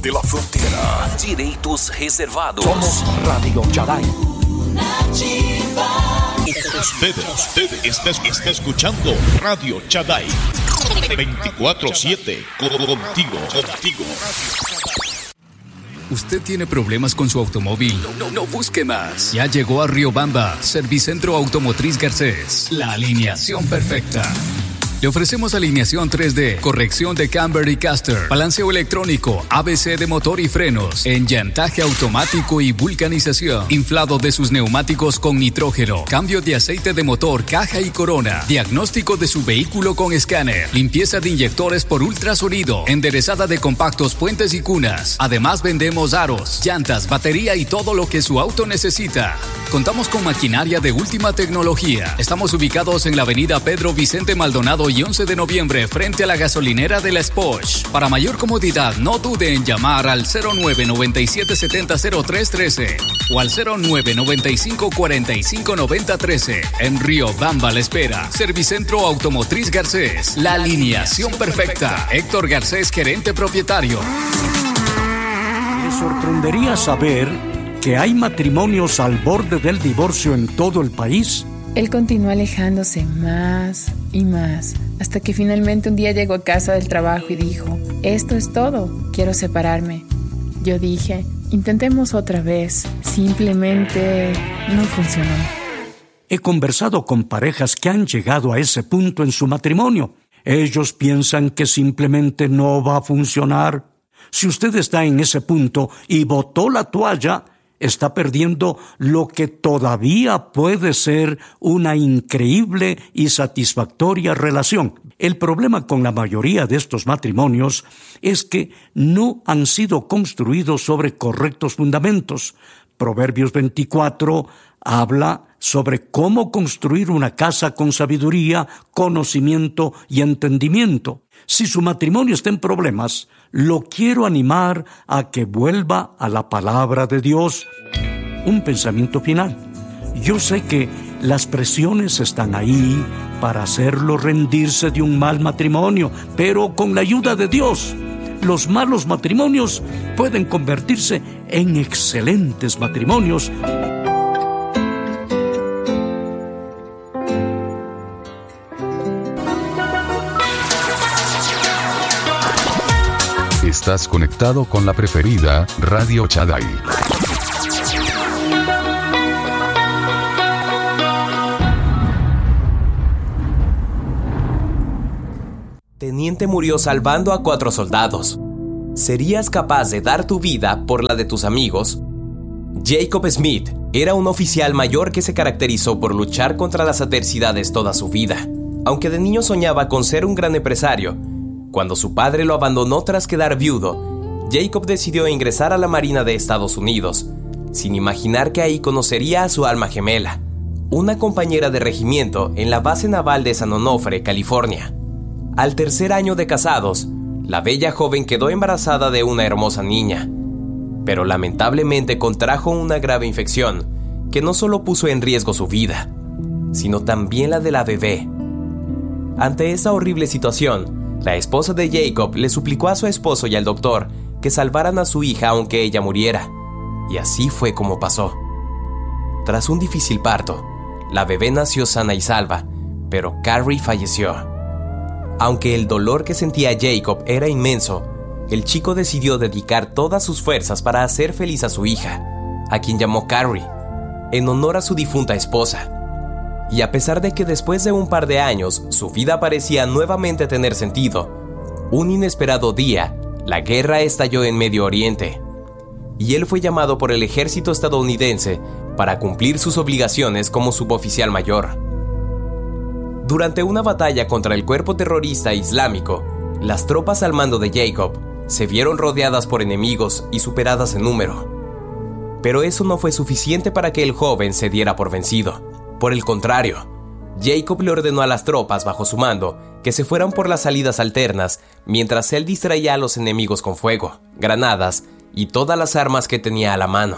de la frontera. Direitos reservados. Somos Radio Chaday. Usted está escuchando Radio Chaday. 24/7 contigo. ¿Usted tiene problemas con su automóvil? No busque más. Ya llegó a Riobamba, Servicentro Automotriz Garcés. La alineación perfecta. Le ofrecemos alineación 3D, corrección de camber y caster, balanceo electrónico, ABC de motor y frenos, enllantaje automático y vulcanización, inflado de sus neumáticos con nitrógeno, cambio de aceite de motor, caja y corona, diagnóstico de su vehículo con escáner, limpieza de inyectores por ultrasonido, enderezada de compactos, puentes y cunas. Además vendemos aros, llantas, batería y todo lo que su auto necesita. Contamos con maquinaria de última tecnología. Estamos ubicados en la avenida Pedro Vicente Maldonado y 11 de noviembre frente a la gasolinera de la Spoch. Para mayor comodidad, no dude en llamar al 0997700313 o al 0995459013. En Riobamba la espera. Servicentro Automotriz Garcés. La alineación perfecta. Héctor Garcés, gerente propietario. Le sorprendería saber que hay matrimonios al borde del divorcio en todo el país. Él continuó alejándose más y más, hasta que finalmente un día llegó a casa del trabajo y dijo: esto es todo, quiero separarme. Yo dije: intentemos otra vez. Simplemente no funcionó. He conversado con parejas que han llegado a ese punto en su matrimonio. Ellos piensan que simplemente no va a funcionar. Si usted está en ese punto y botó la toalla, está perdiendo lo que todavía puede ser una increíble y satisfactoria relación. El problema con la mayoría de estos matrimonios es que no han sido construidos sobre correctos fundamentos. Proverbios 24 habla sobre cómo construir una casa con sabiduría, conocimiento y entendimiento. Si su matrimonio está en problemas, lo quiero animar a que vuelva a la palabra de Dios. Un pensamiento final. Yo sé que las presiones están ahí para hacerlo rendirse de un mal matrimonio, pero con la ayuda de Dios, los malos matrimonios pueden convertirse en excelentes matrimonios. Estás conectado con la preferida, Radio Chaday. Teniente murió salvando a 4 soldados. ¿Serías capaz de dar tu vida por la de tus amigos? Jacob Smith era un oficial mayor que se caracterizó por luchar contra las adversidades toda su vida. Aunque de niño soñaba con ser un gran empresario, cuando su padre lo abandonó tras quedar viudo, Jacob decidió ingresar a la Marina de Estados Unidos, sin imaginar que ahí conocería a su alma gemela, una compañera de regimiento en la base naval de San Onofre, California. Al tercer año de casados, la bella joven quedó embarazada de una hermosa niña, pero lamentablemente contrajo una grave infección que no solo puso en riesgo su vida, sino también la de la bebé. Ante esa horrible situación, la esposa de Jacob le suplicó a su esposo y al doctor que salvaran a su hija aunque ella muriera, y así fue como pasó. Tras un difícil parto, la bebé nació sana y salva, pero Carrie falleció. Aunque el dolor que sentía Jacob era inmenso, el chico decidió dedicar todas sus fuerzas para hacer feliz a su hija, a quien llamó Carrie, en honor a su difunta esposa. Y a pesar de que después de un par de años su vida parecía nuevamente tener sentido, un inesperado día, la guerra estalló en Medio Oriente, y él fue llamado por el ejército estadounidense para cumplir sus obligaciones como suboficial mayor. Durante una batalla contra el cuerpo terrorista islámico, las tropas al mando de Jacob se vieron rodeadas por enemigos y superadas en número. Pero eso no fue suficiente para que el joven se diera por vencido. Por el contrario, Jacob le ordenó a las tropas bajo su mando que se fueran por las salidas alternas mientras él distraía a los enemigos con fuego, granadas y todas las armas que tenía a la mano.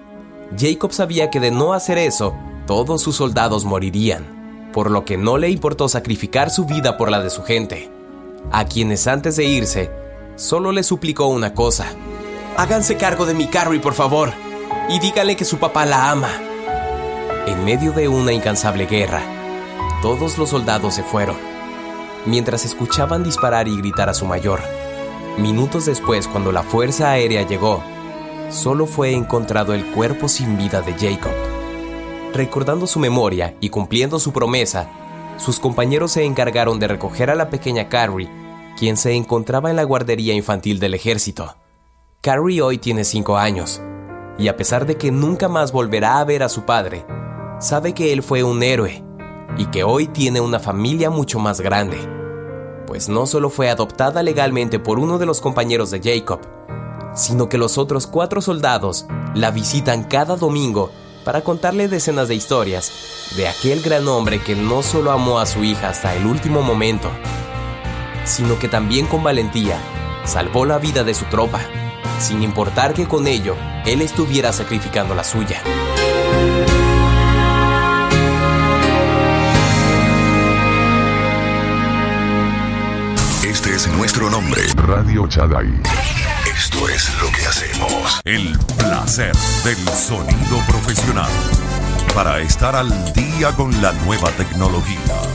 Jacob sabía que de no hacer eso, todos sus soldados morirían, por lo que no le importó sacrificar su vida por la de su gente, a quienes antes de irse, solo le suplicó una cosa: Háganse cargo de mi Carrie, por favor, y díganle que su papá la ama. En medio de una incansable guerra, todos los soldados se fueron, mientras escuchaban disparar y gritar a su mayor. Minutos después, cuando la Fuerza Aérea llegó, solo fue encontrado el cuerpo sin vida de Jacob. Recordando su memoria y cumpliendo su promesa, sus compañeros se encargaron de recoger a la pequeña Carrie, quien se encontraba en la guardería infantil del ejército. Carrie hoy tiene 5 años, y a pesar de que nunca más volverá a ver a su padre, sabe que él fue un héroe, y que hoy tiene una familia mucho más grande, pues no solo fue adoptada legalmente por uno de los compañeros de Jacob, sino que los otros 4 soldados la visitan cada domingo para contarle decenas de historias de aquel gran hombre que no solo amó a su hija hasta el último momento, sino que también con valentía salvó la vida de su tropa, sin importar que con ello él estuviera sacrificando la suya. Este es nuestro nombre. Radio Chadai. Esto es lo que hacemos. El placer del sonido profesional. Para estar al día con la nueva tecnología.